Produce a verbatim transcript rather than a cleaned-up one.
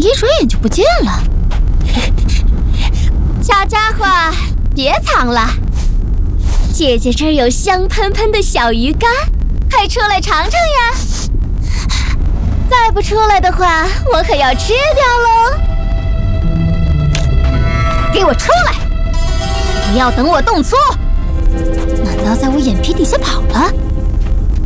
一转眼就不见了。小家伙，别藏了，姐姐这儿有香喷喷的小鱼干，快出来尝尝呀！再不出来的话，我可要吃掉喽！给我出来！不要等我动粗！难道在我眼皮底下跑了？